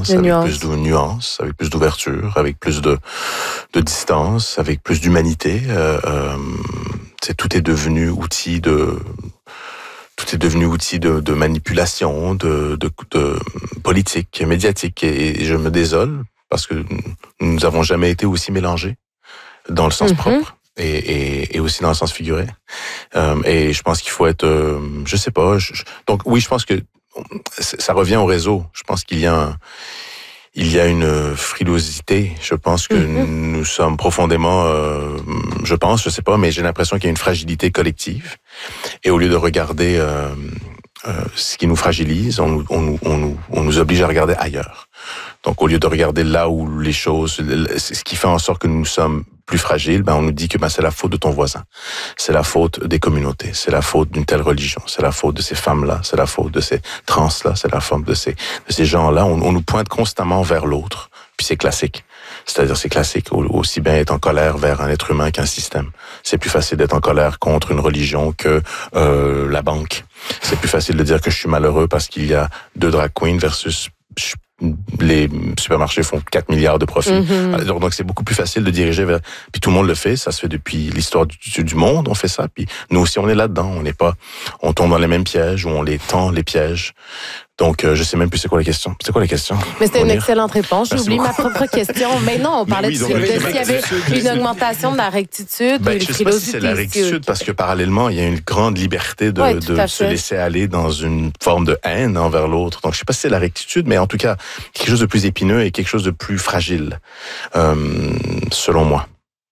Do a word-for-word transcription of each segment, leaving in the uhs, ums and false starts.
nuances, de avec nuances. plus de nuances, avec plus d'ouverture, avec plus de, de distance, avec plus d'humanité. Euh, euh, c'est, tout est devenu outil de... Tout est devenu outil de, de manipulation, de, de, de politique, médiatique. Et, et je me désole parce que nous n'avons jamais été aussi mélangés dans le sens mm-hmm. propre et, et, et aussi dans le sens figuré. Euh, et je pense qu'il faut être... Euh, je sais pas. Je, je, donc oui, je pense que ça revient au réseau. Je pense qu'il y a un... Il y a une frilosité. Je pense que mm-hmm. nous sommes profondément, euh, je pense, je sais pas, mais j'ai l'impression qu'il y a une fragilité collective. Et au lieu de regarder euh, euh, ce qui nous fragilise, on nous, on, nous, on, nous, on nous oblige à regarder ailleurs. Donc, au lieu de regarder là où les choses, ce qui fait en sorte que nous sommes plus fragiles, ben on nous dit que ben c'est la faute de ton voisin, c'est la faute des communautés, c'est la faute d'une telle religion, c'est la faute de ces femmes-là, c'est la faute de ces trans-là, c'est la faute de ces de ces gens-là. On, on nous pointe constamment vers l'autre, puis c'est classique. C'est-à-dire c'est classique, aussi bien être en colère vers un être humain qu'un système. C'est plus facile d'être en colère contre une religion que euh, la banque. C'est plus facile de dire que je suis malheureux parce qu'il y a deux drag queens versus je les supermarchés font quatre milliards de profits. Mm-hmm. Donc, c'est beaucoup plus facile de diriger vers... Puis tout le monde le fait, ça se fait depuis l'histoire du, du monde, on fait ça. Puis nous aussi, on est là-dedans. On n'est pas... On tombe dans les mêmes pièges ou on les tend, les pièges. Donc, euh, je sais même plus c'est quoi la question. C'est quoi la question? Mais c'était une excellente réponse. J'ai oublié ma propre question. Mais non, on parlait oui, de, de, de s'il y avait une augmentation de la rectitude ben, ou une je sais pas si c'est la rectitude, parce que parallèlement, il y a une grande liberté de, ouais, de se laisser aller dans une forme de haine envers l'autre. Donc, je sais pas si c'est la rectitude, mais en tout cas, quelque chose de plus épineux et quelque chose de plus fragile, euh, selon moi.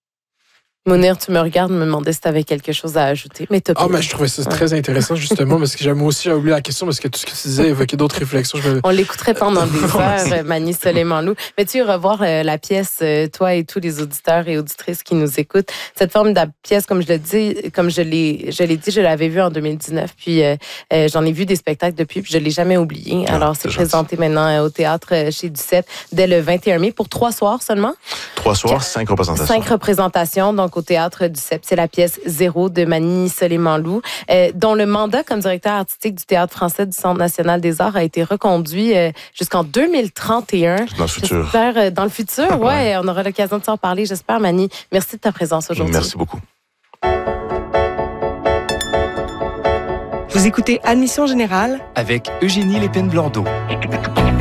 Mounir, tu me regardes, me demandais si tu avais quelque chose à ajouter. Mais t'as Ah, mais je trouvais ça très intéressant, justement, parce que moi aussi, j'ai oublié la question, parce que tout ce que tu disais évoquait d'autres réflexions. Je me... On l'écouterait pendant des heures, Mani Soleiman-Loup. Mais tu veux revoir euh, la pièce, euh, toi et tous les auditeurs et auditrices qui nous écoutent. Cette forme de pièce, comme je le dis, comme je l'ai, je l'ai dit, je l'avais vue en deux mille dix-neuf, puis euh, euh, j'en ai vu des spectacles depuis, puis je l'ai jamais oublié. Alors, ah, c'est, c'est présenté maintenant euh, au théâtre euh, chez Duceppe dès le vingt et un mai pour trois soirs seulement. Trois soirs, cinq représentations. Cinq représentations, donc au théâtre Duceppe. C'est la pièce Zéro de Mani Soleiman-Loup, euh, dont le mandat comme directeur artistique du Théâtre français du Centre national des arts a été reconduit euh, jusqu'en deux mille trente et un. Dans le futur. J'espère, euh, dans le futur, ouais, ouais. On aura l'occasion de s'en parler, j'espère, Mani. Merci de ta présence aujourd'hui. Merci beaucoup. Vous écoutez Admission Générale avec Eugénie Lépine-Blondeau.